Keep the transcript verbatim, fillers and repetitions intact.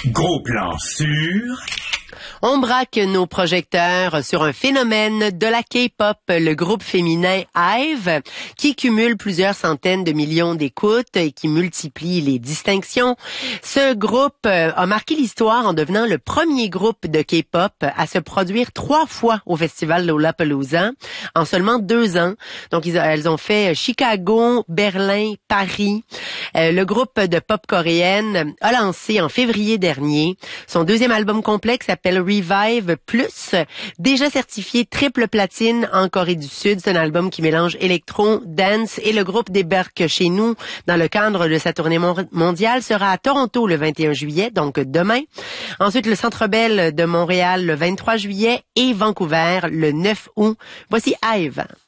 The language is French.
Gros plan sur... On braque nos projecteurs sur un phénomène de la K-pop, le groupe féminin IVE, qui cumule plusieurs centaines de millions d'écoutes et qui multiplie les distinctions. Ce groupe a marqué l'histoire en devenant le premier groupe de K-pop à se produire trois fois au festival Lollapalooza en seulement deux ans. Donc, ils, elles ont fait Chicago, Berlin, Paris. Euh, le groupe de pop coréenne a lancé en février dernier son deuxième album complet qui s'appelle Revive Plus, déjà certifié triple platine en Corée du Sud. C'est un album qui mélange électro, dance et le groupe débarque chez nous dans le cadre de sa tournée mondiale. Sera à Toronto le vingt et un juillet, donc demain. Ensuite, le Centre Bell de Montréal le vingt-trois juillet et Vancouver le neuf août. Voici IVE.